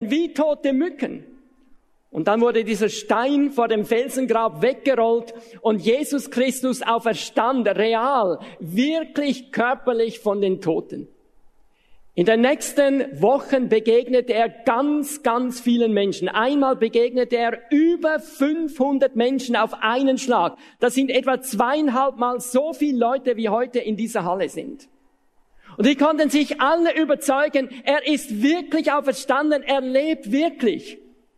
wurden wie tote Mücken. Und dann wurde dieser Stein vor dem Felsengrab weggerollt und Jesus Christus auferstand, real, wirklich körperlich von den Toten. In den nächsten Wochen begegnete er ganz, ganz vielen Menschen. Einmal begegnete er über 500 Menschen auf einen Schlag. Das sind etwa 2,5 Mal so viele Leute, wie heute in dieser Halle sind. Und die konnten sich alle überzeugen, er ist wirklich auferstanden, er lebt wirklich.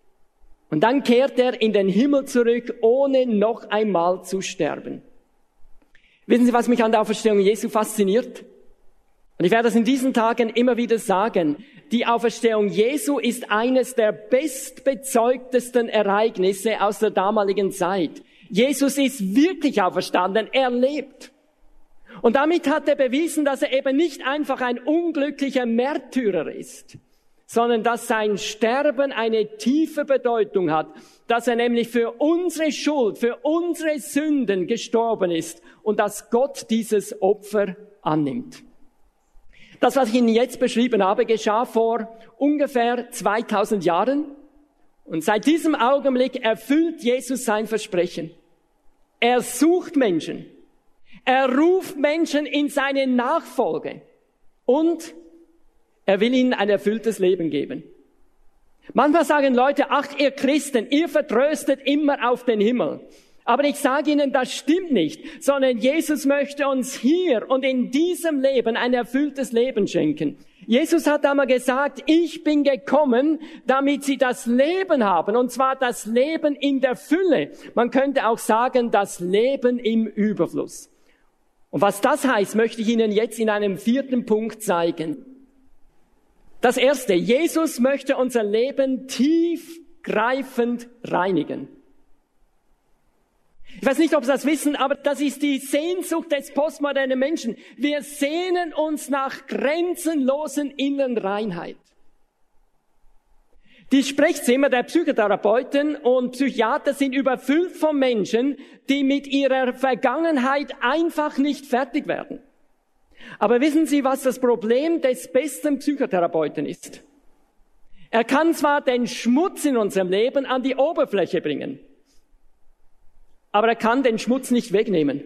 Und dann kehrt er in den Himmel zurück, ohne noch einmal zu sterben. Wissen Sie, was mich an der Auferstehung Jesu fasziniert? Und ich werde das in diesen Tagen immer wieder sagen. Die Auferstehung Jesu ist eines der bestbezeugtesten Ereignisse aus der damaligen Zeit. Jesus ist wirklich auferstanden, er lebt. Und damit hat er bewiesen, dass er eben nicht einfach ein unglücklicher Märtyrer ist, sondern dass sein Sterben eine tiefe Bedeutung hat, dass er nämlich für unsere Schuld, für unsere Sünden gestorben ist und dass Gott dieses Opfer annimmt. Das, was ich Ihnen jetzt beschrieben habe, geschah vor ungefähr 2000 Jahren. Und seit diesem Augenblick erfüllt Jesus sein Versprechen. Er sucht Menschen. Er ruft Menschen in seine Nachfolge. Und er will ihnen ein erfülltes Leben geben. Manchmal sagen Leute, ach, ihr Christen, ihr vertröstet immer auf den Himmel. Aber ich sage Ihnen, das stimmt nicht, sondern Jesus möchte uns hier und in diesem Leben ein erfülltes Leben schenken. Jesus hat einmal gesagt, ich bin gekommen, damit Sie das Leben haben, und zwar das Leben in der Fülle. Man könnte auch sagen, das Leben im Überfluss. Und was das heißt, möchte ich Ihnen jetzt in einem 4. Punkt zeigen. Das Erste, Jesus möchte unser Leben tiefgreifend reinigen. Ich weiß nicht, ob Sie das wissen, aber das ist die Sehnsucht des postmodernen Menschen. Wir sehnen uns nach grenzenlosen inneren Reinheit. Die Sprechzimmer der Psychotherapeuten und Psychiater sind überfüllt von Menschen, die mit ihrer Vergangenheit einfach nicht fertig werden. Aber wissen Sie, was das Problem des besten Psychotherapeuten ist? Er kann zwar den Schmutz in unserem Leben an die Oberfläche bringen, aber er kann den Schmutz nicht wegnehmen.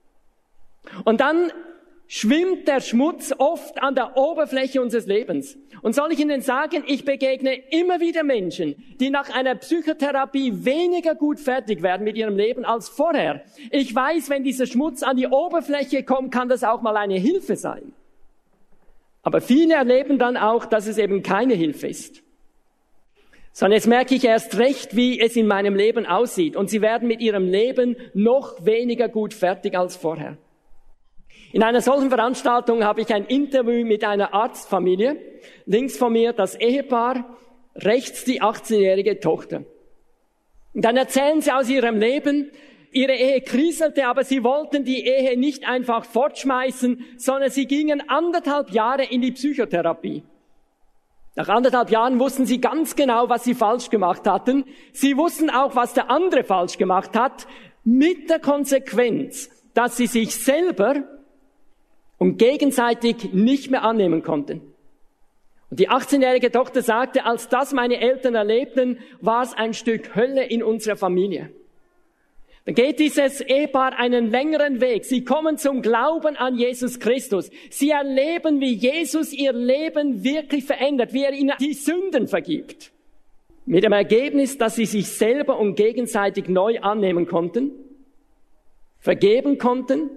Und dann schwimmt der Schmutz oft an der Oberfläche unseres Lebens. Und soll ich Ihnen sagen, ich begegne immer wieder Menschen, die nach einer Psychotherapie weniger gut fertig werden mit ihrem Leben als vorher. Ich weiß, wenn dieser Schmutz an die Oberfläche kommt, kann das auch mal eine Hilfe sein. Aber viele erleben dann auch, dass es eben keine Hilfe ist. Sondern jetzt merke ich erst recht, wie es in meinem Leben aussieht. Und sie werden mit ihrem Leben noch weniger gut fertig als vorher. In einer solchen Veranstaltung habe ich ein Interview mit einer Arztfamilie. Links von mir das Ehepaar, rechts die 18-jährige Tochter. Und dann erzählen sie aus ihrem Leben, ihre Ehe kriselte, aber sie wollten die Ehe nicht einfach fortschmeißen, sondern sie gingen 1,5 Jahre in die Psychotherapie. Nach 1,5 Jahren wussten sie ganz genau, was sie falsch gemacht hatten. Sie wussten auch, was der andere falsch gemacht hat, mit der Konsequenz, dass sie sich selber und gegenseitig nicht mehr annehmen konnten. Und die 18-jährige Tochter sagte, als das meine Eltern erlebten, war es ein Stück Hölle in unserer Familie. Dann geht dieses Ehepaar einen längeren Weg. Sie kommen zum Glauben an Jesus Christus. Sie erleben, wie Jesus ihr Leben wirklich verändert, wie er ihnen die Sünden vergibt. Mit dem Ergebnis, dass sie sich selber und gegenseitig neu annehmen konnten, vergeben konnten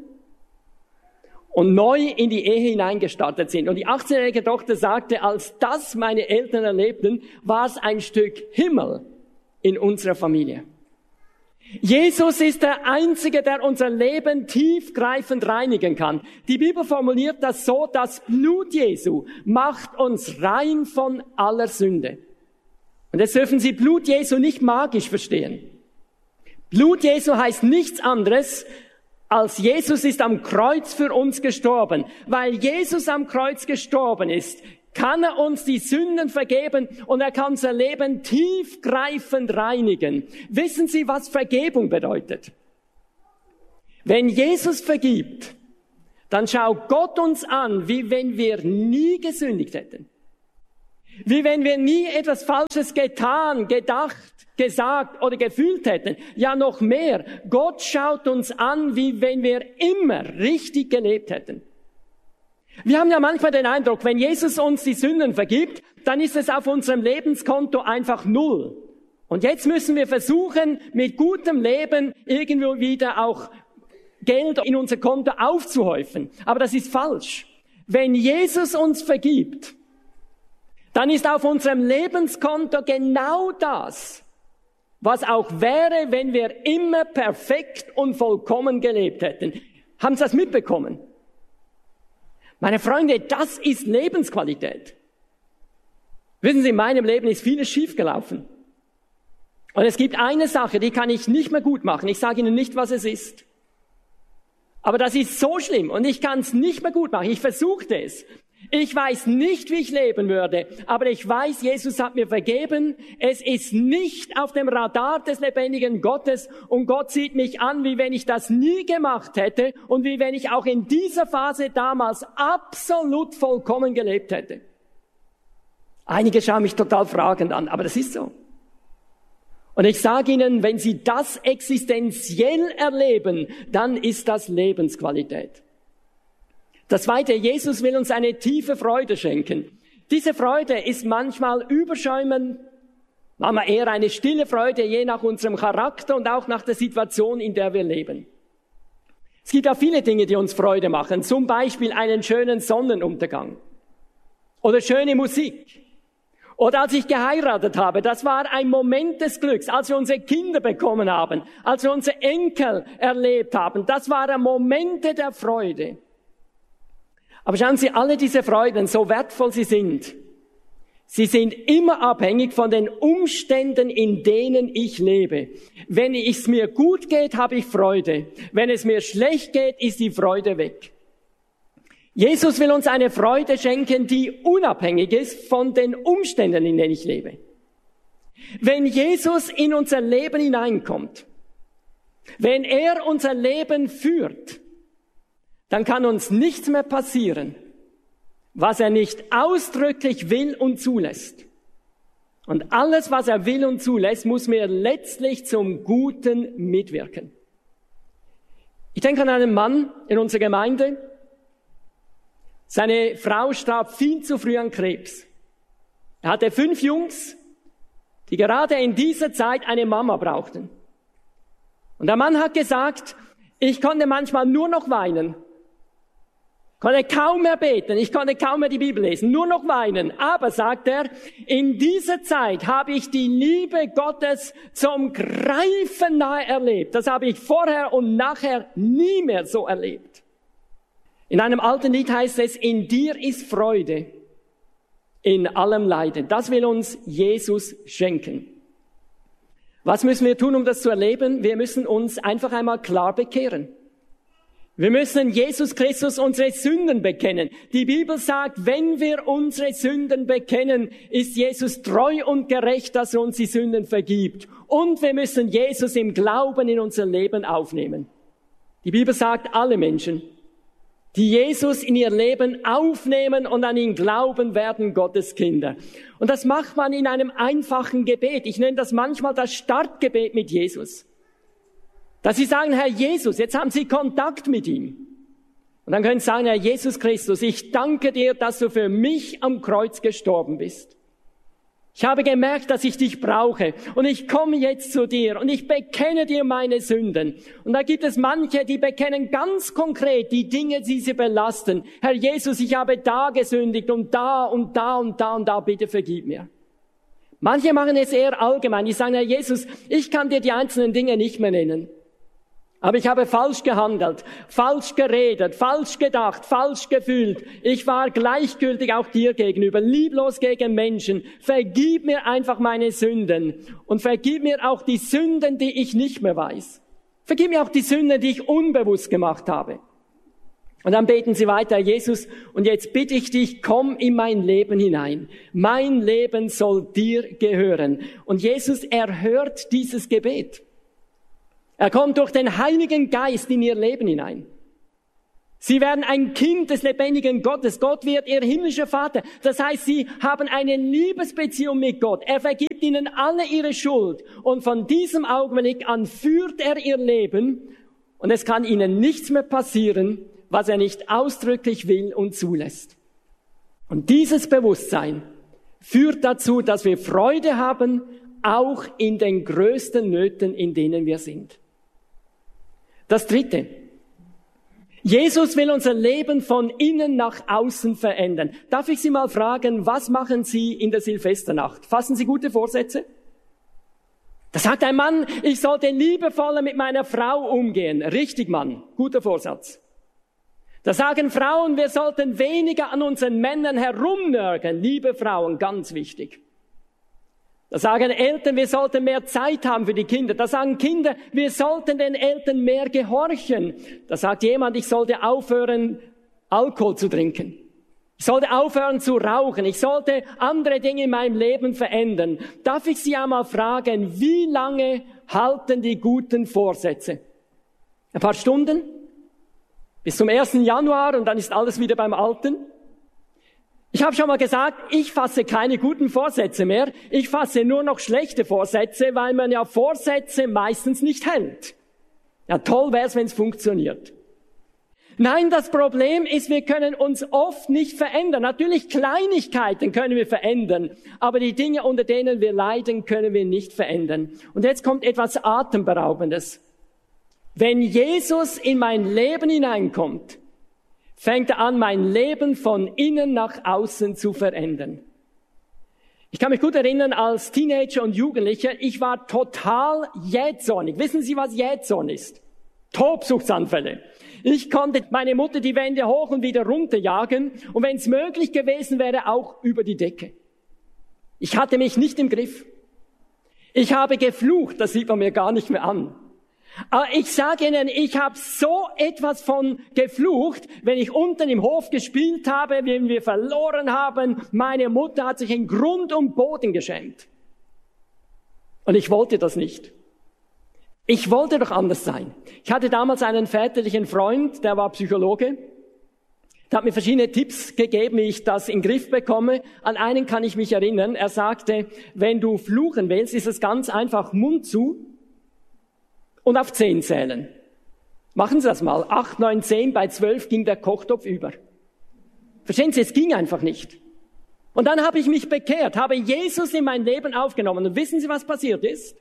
und neu in die Ehe hineingestartet sind. Und die 18-jährige Tochter sagte, als das meine Eltern erlebten, war es ein Stück Himmel in unserer Familie. Jesus ist der Einzige, der unser Leben tiefgreifend reinigen kann. Die Bibel formuliert das so, das Blut Jesu macht uns rein von aller Sünde. Und jetzt dürfen Sie Blut Jesu nicht magisch verstehen. Blut Jesu heißt nichts anderes, als Jesus ist am Kreuz für uns gestorben. Weil Jesus am Kreuz gestorben ist, kann er uns die Sünden vergeben und er kann unser Leben tiefgreifend reinigen. Wissen Sie, was Vergebung bedeutet? Wenn Jesus vergibt, dann schaut Gott uns an, wie wenn wir nie gesündigt hätten. Wie wenn wir nie etwas Falsches getan, gedacht, gesagt oder gefühlt hätten. Ja, noch mehr. Gott schaut uns an, wie wenn wir immer richtig gelebt hätten. Wir haben ja manchmal den Eindruck, wenn Jesus uns die Sünden vergibt, dann ist es auf unserem Lebenskonto einfach 0. Und jetzt müssen wir versuchen, mit gutem Leben irgendwo wieder auch Geld in unser Konto aufzuhäufen. Aber das ist falsch. Wenn Jesus uns vergibt, dann ist auf unserem Lebenskonto genau das, was auch wäre, wenn wir immer perfekt und vollkommen gelebt hätten. Haben Sie das mitbekommen? Meine Freunde, das ist Lebensqualität. Wissen Sie, in meinem Leben ist vieles schiefgelaufen. Und es gibt eine Sache, die kann ich nicht mehr gut machen. Ich sage Ihnen nicht, was es ist. Aber das ist so schlimm und ich kann es nicht mehr gut machen. Ich versuchte es. Ich weiß nicht, wie ich leben würde, aber ich weiß, Jesus hat mir vergeben. Es ist nicht auf dem Radar des lebendigen Gottes und Gott sieht mich an, wie wenn ich das nie gemacht hätte und wie wenn ich auch in dieser Phase damals absolut vollkommen gelebt hätte. Einige schauen mich total fragend an, aber das ist so. Und ich sage Ihnen, wenn Sie das existenziell erleben, dann ist das Lebensqualität. Das Zweite, Jesus will uns eine tiefe Freude schenken. Diese Freude ist manchmal überschäumend, manchmal eher eine stille Freude, je nach unserem Charakter und auch nach der Situation, in der wir leben. Es gibt auch viele Dinge, die uns Freude machen, zum Beispiel einen schönen Sonnenuntergang oder schöne Musik. Oder als ich geheiratet habe, das war ein Moment des Glücks, als wir unsere Kinder bekommen haben, als wir unsere Enkel erlebt haben, das waren Momente der Freude. Aber schauen Sie, alle diese Freuden, so wertvoll sie sind immer abhängig von den Umständen, in denen ich lebe. Wenn es mir gut geht, habe ich Freude. Wenn es mir schlecht geht, ist die Freude weg. Jesus will uns eine Freude schenken, die unabhängig ist von den Umständen, in denen ich lebe. Wenn Jesus in unser Leben hineinkommt, wenn er unser Leben führt, dann kann uns nichts mehr passieren, was er nicht ausdrücklich will und zulässt. Und alles, was er will und zulässt, muss mir letztlich zum Guten mitwirken. Ich denke an einen Mann in unserer Gemeinde. Seine Frau starb viel zu früh an Krebs. Er hatte 5 Jungs, die gerade in dieser Zeit eine Mama brauchten. Und der Mann hat gesagt, ich konnte manchmal nur noch weinen. Konnte kaum mehr beten, ich konnte kaum mehr die Bibel lesen, nur noch weinen. Aber, sagt er, in dieser Zeit habe ich die Liebe Gottes zum Greifen nahe erlebt. Das habe ich vorher und nachher nie mehr so erlebt. In einem alten Lied heißt es, in dir ist Freude, in allem Leiden. Das will uns Jesus schenken. Was müssen wir tun, um das zu erleben? Wir müssen uns einfach einmal klar bekehren. Wir müssen Jesus Christus unsere Sünden bekennen. Die Bibel sagt, wenn wir unsere Sünden bekennen, ist Jesus treu und gerecht, dass er uns die Sünden vergibt. Und wir müssen Jesus im Glauben in unser Leben aufnehmen. Die Bibel sagt, alle Menschen, die Jesus in ihr Leben aufnehmen und an ihn glauben, werden Gottes Kinder. Und das macht man in einem einfachen Gebet. Ich nenne das manchmal das Startgebet mit Jesus. Dass Sie sagen, Herr Jesus, jetzt haben Sie Kontakt mit ihm. Und dann können Sie sagen, Herr Jesus Christus, ich danke dir, dass du für mich am Kreuz gestorben bist. Ich habe gemerkt, dass ich dich brauche und ich komme jetzt zu dir und ich bekenne dir meine Sünden. Und da gibt es manche, die bekennen ganz konkret die Dinge, die sie belasten. Herr Jesus, ich habe da gesündigt und da und da und da und da, bitte vergib mir. Manche machen es eher allgemein. Die sagen, Herr Jesus, ich kann dir die einzelnen Dinge nicht mehr nennen. Aber ich habe falsch gehandelt, falsch geredet, falsch gedacht, falsch gefühlt. Ich war gleichgültig auch dir gegenüber, lieblos gegen Menschen. Vergib mir einfach meine Sünden und vergib mir auch die Sünden, die ich nicht mehr weiß. Vergib mir auch die Sünden, die ich unbewusst gemacht habe. Und dann beten sie weiter, Jesus, und jetzt bitte ich dich, komm in mein Leben hinein. Mein Leben soll dir gehören. Und Jesus erhört dieses Gebet. Er kommt durch den Heiligen Geist in ihr Leben hinein. Sie werden ein Kind des lebendigen Gottes. Gott wird ihr himmlischer Vater. Das heißt, sie haben eine Liebesbeziehung mit Gott. Er vergibt ihnen alle ihre Schuld. Und von diesem Augenblick an führt er ihr Leben. Und es kann ihnen nichts mehr passieren, was er nicht ausdrücklich will und zulässt. Und dieses Bewusstsein führt dazu, dass wir Freude haben, auch in den größten Nöten, in denen wir sind. Das Dritte. Jesus will unser Leben von innen nach außen verändern. Darf ich Sie mal fragen, was machen Sie in der Silvesternacht? Fassen Sie gute Vorsätze? Da sagt ein Mann, ich sollte liebevoller mit meiner Frau umgehen. Richtig, Mann. Guter Vorsatz. Da sagen Frauen, wir sollten weniger an unseren Männern herumnörgeln. Liebe Frauen, ganz wichtig. Da sagen Eltern, wir sollten mehr Zeit haben für die Kinder. Da sagen Kinder, wir sollten den Eltern mehr gehorchen. Da sagt jemand, ich sollte aufhören, Alkohol zu trinken. Ich sollte aufhören zu rauchen. Ich sollte andere Dinge in meinem Leben verändern. Darf ich Sie einmal fragen, wie lange halten die guten Vorsätze? Ein paar Stunden? Bis zum 1. Januar und dann ist alles wieder beim Alten? Ich habe schon mal gesagt, ich fasse keine guten Vorsätze mehr. Ich fasse nur noch schlechte Vorsätze, weil man ja Vorsätze meistens nicht hält. Ja, toll wäre es, wenn es funktioniert. Nein, das Problem ist, wir können uns oft nicht verändern. Natürlich Kleinigkeiten können wir verändern, aber die Dinge, unter denen wir leiden, können wir nicht verändern. Und jetzt kommt etwas Atemberaubendes. Wenn Jesus in mein Leben hineinkommt, fängt er an, mein Leben von innen nach außen zu verändern. Ich kann mich gut erinnern, als Teenager und Jugendlicher, ich war total jähzornig. Wissen Sie, was Jähzorn ist? Tobsuchtsanfälle. Ich konnte meine Mutter die Wände hoch und wieder runter jagen und wenn es möglich gewesen wäre, auch über die Decke. Ich hatte mich nicht im Griff. Ich habe geflucht, das sieht man mir gar nicht mehr an. Aber ich sage Ihnen, ich habe so etwas von geflucht, wenn ich unten im Hof gespielt habe, wenn wir verloren haben. Meine Mutter hat sich in Grund und Boden geschämt. Und ich wollte das nicht. Ich wollte doch anders sein. Ich hatte damals einen väterlichen Freund, der war Psychologe. Der hat mir verschiedene Tipps gegeben, wie ich das in den Griff bekomme. An einen kann ich mich erinnern. Er sagte, wenn du fluchen willst, ist es ganz einfach, Mund zu und auf 10 zählen. Machen Sie das mal. 8, 9, 10, bei 12 ging der Kochtopf über. Verstehen Sie, es ging einfach nicht. Und dann habe ich mich bekehrt, habe Jesus in mein Leben aufgenommen. Und wissen Sie, was passiert ist?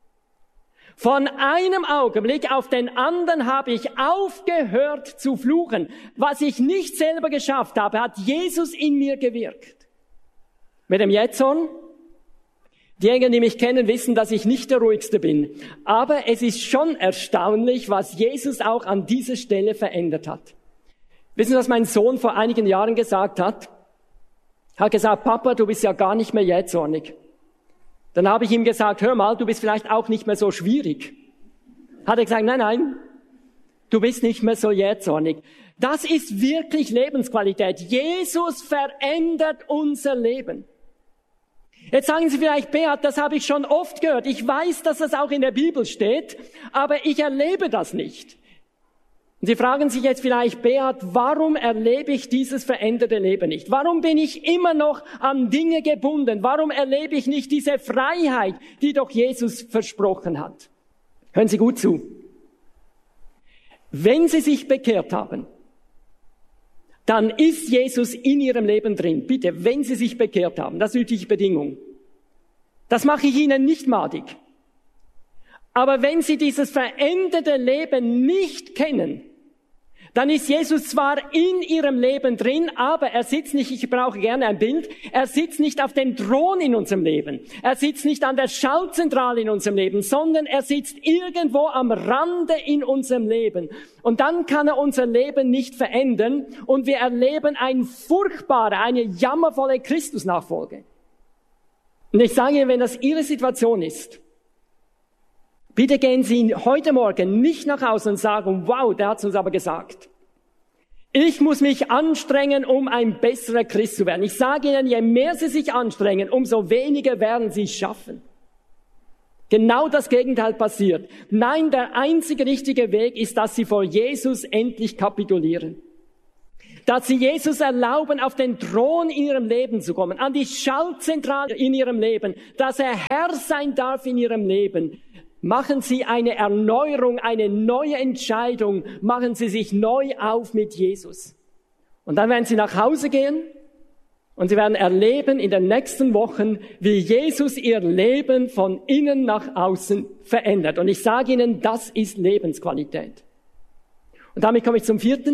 Von einem Augenblick auf den anderen habe ich aufgehört zu fluchen. Was ich nicht selber geschafft habe, hat Jesus in mir gewirkt. Mit dem Jähzorn? Diejenigen, die mich kennen, wissen, dass ich nicht der Ruhigste bin. Aber es ist schon erstaunlich, was Jesus auch an dieser Stelle verändert hat. Wissen Sie, was mein Sohn vor einigen Jahren gesagt hat? Er hat gesagt, Papa, du bist ja gar nicht mehr jähzornig. Dann habe ich ihm gesagt, hör mal, du bist vielleicht auch nicht mehr so schwierig. Hat er gesagt, nein, du bist nicht mehr so jähzornig. Das ist wirklich Lebensqualität. Jesus verändert unser Leben. Jetzt sagen Sie vielleicht, Beat, das habe ich schon oft gehört. Ich weiß, dass das auch in der Bibel steht, aber ich erlebe das nicht. Und Sie fragen sich jetzt vielleicht, Beat, warum erlebe ich dieses veränderte Leben nicht? Warum bin ich immer noch an Dinge gebunden? Warum erlebe ich nicht diese Freiheit, die doch Jesus versprochen hat? Hören Sie gut zu. Wenn Sie sich bekehrt haben, dann ist Jesus in Ihrem Leben drin. Bitte, wenn Sie sich bekehrt haben, das ist die Bedingung. Das mache ich Ihnen nicht madig. Aber wenn Sie dieses veränderte Leben nicht kennen, dann ist Jesus zwar in Ihrem Leben drin, aber er sitzt nicht, ich brauche gerne ein Bild, er sitzt nicht auf dem Thron in unserem Leben. Er sitzt nicht an der Schaltzentrale in unserem Leben, sondern er sitzt irgendwo am Rande in unserem Leben. Und dann kann er unser Leben nicht verändern und wir erleben eine jammervolle Christusnachfolge. Und ich sage Ihnen, wenn das Ihre Situation ist, bitte gehen Sie heute Morgen nicht nach Hause und sagen, wow, der hat es uns aber gesagt. Ich muss mich anstrengen, um ein besserer Christ zu werden. Ich sage Ihnen, je mehr Sie sich anstrengen, umso weniger werden Sie es schaffen. Genau das Gegenteil passiert. Nein, der einzige richtige Weg ist, dass Sie vor Jesus endlich kapitulieren. dass sie Jesus erlauben, auf den Thron in ihrem Leben zu kommen, an die Schaltzentrale in ihrem Leben, dass er Herr sein darf in ihrem Leben. Machen Sie eine Erneuerung, eine neue Entscheidung, machen Sie sich neu auf mit Jesus. Und dann werden Sie nach Hause gehen und Sie werden erleben in den nächsten Wochen, wie Jesus Ihr Leben von innen nach außen verändert. Und ich sage Ihnen, das ist Lebensqualität. Und damit komme ich zum 4.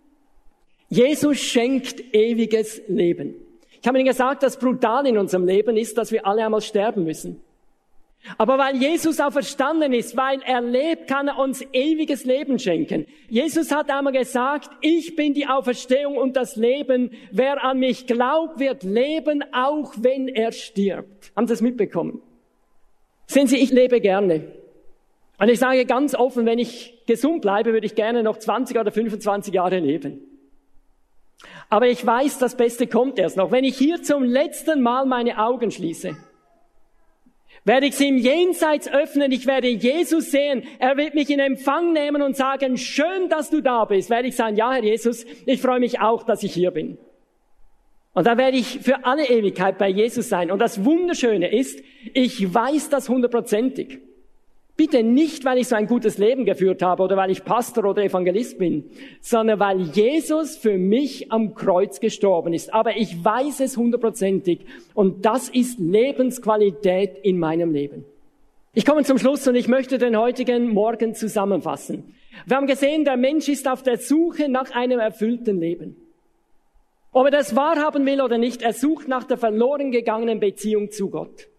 Jesus schenkt ewiges Leben. Ich habe Ihnen gesagt, das Brutale in unserem Leben ist, dass wir alle einmal sterben müssen. Aber weil Jesus auferstanden ist, weil er lebt, kann er uns ewiges Leben schenken. Jesus hat einmal gesagt, ich bin die Auferstehung und das Leben. Wer an mich glaubt, wird leben, auch wenn er stirbt. Haben Sie das mitbekommen? Sehen Sie, ich lebe gerne. Und ich sage ganz offen, wenn ich gesund bleibe, würde ich gerne noch 20 oder 25 Jahre leben. Aber ich weiß, das Beste kommt erst noch. Wenn ich hier zum letzten Mal meine Augen schließe, werde ich sie im Jenseits öffnen, ich werde Jesus sehen, er wird mich in Empfang nehmen und sagen, schön, dass du da bist. Werde ich sagen, ja, Herr Jesus, ich freue mich auch, dass ich hier bin. Und da werde ich für alle Ewigkeit bei Jesus sein. Und das Wunderschöne ist, ich weiß das 100%ig. Bitte nicht, weil ich so ein gutes Leben geführt habe oder weil ich Pastor oder Evangelist bin, sondern weil Jesus für mich am Kreuz gestorben ist. Aber ich weiß es 100%ig und das ist Lebensqualität in meinem Leben. Ich komme zum Schluss und ich möchte den heutigen Morgen zusammenfassen. Wir haben gesehen, der Mensch ist auf der Suche nach einem erfüllten Leben. Ob er das wahrhaben will oder nicht, er sucht nach der verloren gegangenen Beziehung zu Gott.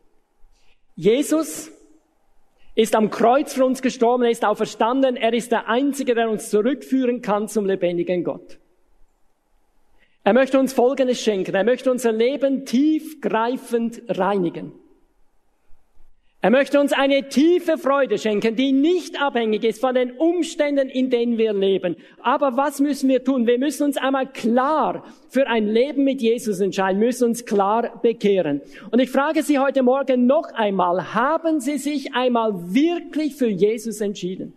Jesus ist am Kreuz für uns gestorben, er ist auferstanden, er ist der Einzige, der uns zurückführen kann zum lebendigen Gott. Er möchte uns Folgendes schenken, er möchte unser Leben tiefgreifend reinigen. Er möchte uns eine tiefe Freude schenken, die nicht abhängig ist von den Umständen, in denen wir leben. Aber was müssen wir tun? Wir müssen uns einmal klar für ein Leben mit Jesus entscheiden, müssen uns klar bekehren. Und ich frage Sie heute Morgen noch einmal, haben Sie sich einmal wirklich für Jesus entschieden?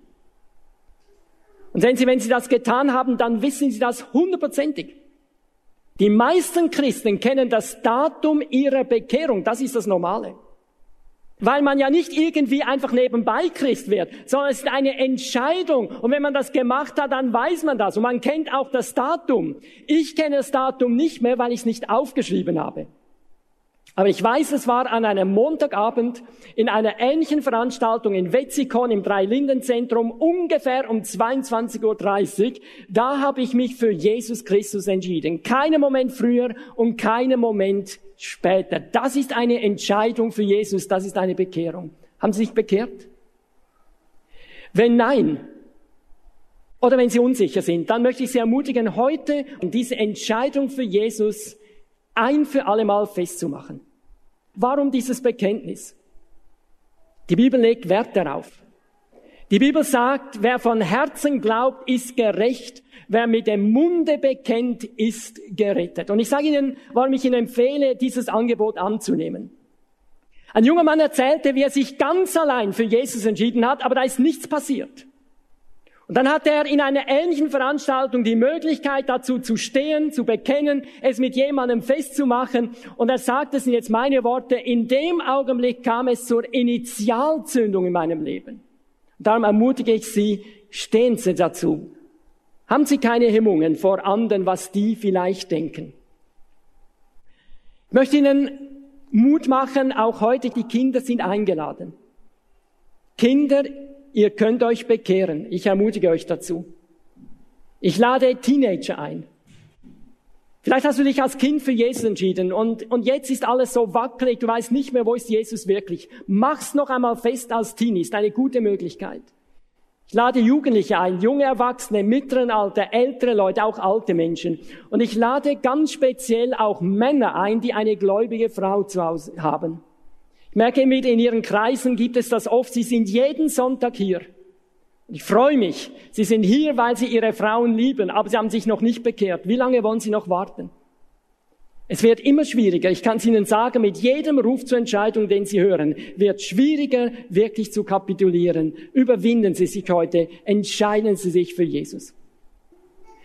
Und sehen Sie, wenn Sie das getan haben, dann wissen Sie das 100%ig. Die meisten Christen kennen das Datum ihrer Bekehrung, das ist das Normale. Weil man ja nicht irgendwie einfach nebenbei Christ wird, sondern es ist eine Entscheidung. Und wenn man das gemacht hat, dann weiß man das. Und man kennt auch das Datum. Ich kenne das Datum nicht mehr, weil ich es nicht aufgeschrieben habe. Aber ich weiß, es war an einem Montagabend in einer ähnlichen Veranstaltung in Wetzikon im Dreilinden-Zentrum ungefähr um 22:30 Uhr. Da habe ich mich für Jesus Christus entschieden. Keinen Moment früher und keinen Moment später. Das ist eine Entscheidung für Jesus, das ist eine Bekehrung. Haben Sie sich bekehrt? Wenn nein, oder wenn Sie unsicher sind, dann möchte ich Sie ermutigen, heute diese Entscheidung für Jesus ein für alle Mal festzumachen. Warum dieses Bekenntnis? Die Bibel legt Wert darauf. Die Bibel sagt, wer von Herzen glaubt, ist gerecht. Wer mit dem Munde bekennt, ist gerettet. Und ich sage Ihnen, warum ich Ihnen empfehle, dieses Angebot anzunehmen. Ein junger Mann erzählte, wie er sich ganz allein für Jesus entschieden hat, aber da ist nichts passiert. Und dann hatte er in einer ähnlichen Veranstaltung die Möglichkeit dazu zu stehen, zu bekennen, es mit jemandem festzumachen. Und er sagte, es sind jetzt meine Worte, in dem Augenblick kam es zur Initialzündung in meinem Leben. Darum ermutige ich Sie, stehen Sie dazu. Haben Sie keine Hemmungen vor anderen, was die vielleicht denken. Ich möchte Ihnen Mut machen, auch heute, die Kinder sind eingeladen. Kinder, ihr könnt euch bekehren. Ich ermutige euch dazu. Ich lade Teenager ein. Vielleicht hast du dich als Kind für Jesus entschieden und jetzt ist alles so wackelig, du weißt nicht mehr, wo ist Jesus wirklich. Mach's noch einmal fest als Teenie, ist eine gute Möglichkeit. Ich lade Jugendliche ein, junge Erwachsene, mittleren Alter, ältere Leute, auch alte Menschen. Und ich lade ganz speziell auch Männer ein, die eine gläubige Frau zu Hause haben. Ich merke immer, in ihren Kreisen gibt es das oft, sie sind jeden Sonntag hier. Ich freue mich, sie sind hier, weil sie ihre Frauen lieben, aber sie haben sich noch nicht bekehrt. Wie lange wollen sie noch warten? Es wird immer schwieriger. Ich kann es Ihnen sagen, mit jedem Ruf zur Entscheidung, den Sie hören, wird schwieriger, wirklich zu kapitulieren. Überwinden Sie sich heute, entscheiden Sie sich für Jesus.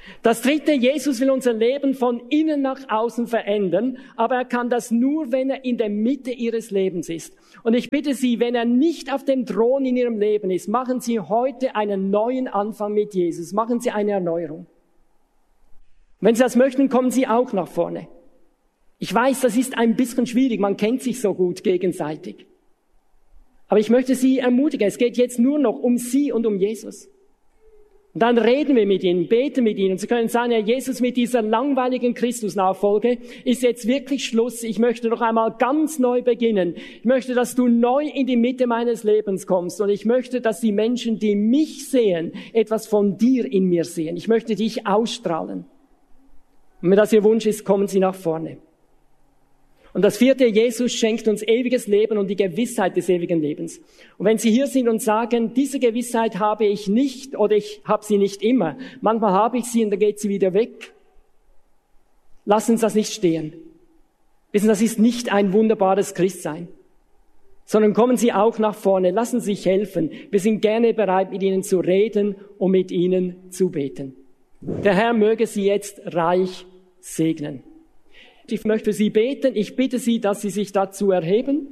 Das dritte, Jesus will unser Leben von innen nach außen verändern, aber er kann das nur, wenn er in der Mitte ihres Lebens ist. Und ich bitte Sie, wenn er nicht auf dem Thron in Ihrem Leben ist, machen Sie heute einen neuen Anfang mit Jesus. Machen Sie eine Erneuerung. Wenn Sie das möchten, kommen Sie auch nach vorne. Ich weiß, das ist ein bisschen schwierig, man kennt sich so gut gegenseitig. Aber ich möchte Sie ermutigen, es geht jetzt nur noch um Sie und um Jesus. Und dann reden wir mit Ihnen, beten mit Ihnen. Sie können sagen, Herr Jesus, mit dieser langweiligen Christusnachfolge ist jetzt wirklich Schluss. Ich möchte noch einmal ganz neu beginnen. Ich möchte, dass du neu in die Mitte meines Lebens kommst. Und ich möchte, dass die Menschen, die mich sehen, etwas von dir in mir sehen. Ich möchte dich ausstrahlen. Und wenn das Ihr Wunsch ist, kommen Sie nach vorne. Und das vierte, Jesus schenkt uns ewiges Leben und die Gewissheit des ewigen Lebens. Und wenn Sie hier sind und sagen, diese Gewissheit habe ich nicht oder ich habe sie nicht immer, manchmal habe ich sie und dann geht sie wieder weg, lassen Sie das nicht stehen. Wissen, das ist nicht ein wunderbares Christsein, sondern kommen Sie auch nach vorne, lassen Sie sich helfen. Wir sind gerne bereit, mit Ihnen zu reden und mit Ihnen zu beten. Der Herr möge Sie jetzt reich segnen. Ich möchte für Sie beten. Ich bitte Sie, dass Sie sich dazu erheben.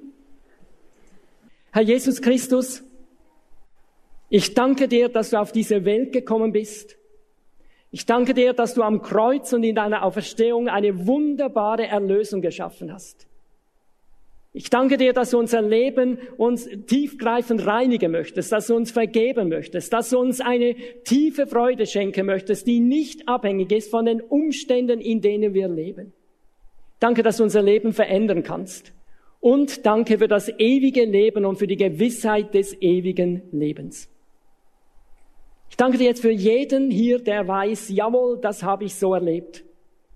Herr Jesus Christus, ich danke dir, dass du auf diese Welt gekommen bist. Ich danke dir, dass du am Kreuz und in deiner Auferstehung eine wunderbare Erlösung geschaffen hast. Ich danke dir, dass du unser Leben uns tiefgreifend reinigen möchtest, dass du uns vergeben möchtest, dass du uns eine tiefe Freude schenken möchtest, die nicht abhängig ist von den Umständen, in denen wir leben. Danke, dass du unser Leben verändern kannst. Und danke für das ewige Leben und für die Gewissheit des ewigen Lebens. Ich danke dir jetzt für jeden hier, der weiß, jawohl, das habe ich so erlebt.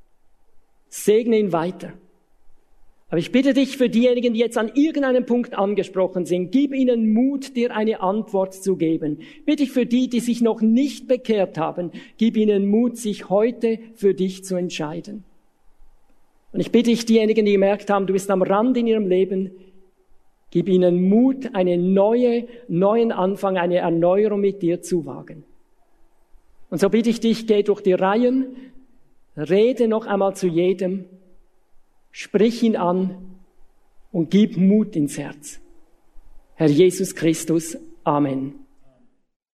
Segne ihn weiter. Aber ich bitte dich für diejenigen, die jetzt an irgendeinem Punkt angesprochen sind, gib ihnen Mut, dir eine Antwort zu geben. Bitte ich für die, die sich noch nicht bekehrt haben, gib ihnen Mut, sich heute für dich zu entscheiden. Und ich bitte dich, diejenigen, die gemerkt haben, du bist am Rand in ihrem Leben, gib ihnen Mut, einen neuen Anfang, eine Erneuerung mit dir zu wagen. Und so bitte ich dich, geh durch die Reihen, rede noch einmal zu jedem, sprich ihn an und gib Mut ins Herz. Herr Jesus Christus, Amen.